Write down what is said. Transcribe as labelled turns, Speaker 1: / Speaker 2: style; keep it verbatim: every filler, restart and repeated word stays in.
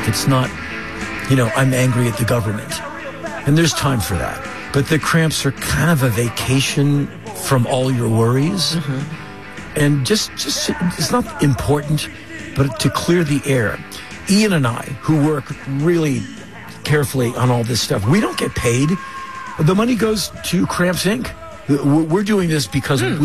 Speaker 1: It's not, you know, I'm angry at the government. And there's time for that. But the cramps are kind of a vacation from all your worries. Mm-hmm. And just, just, it's not important, but to clear the air. Ian and I, who work really carefully on all this stuff, we don't get paid. The money goes to Cramps Incorporated. We're doing this because mm. we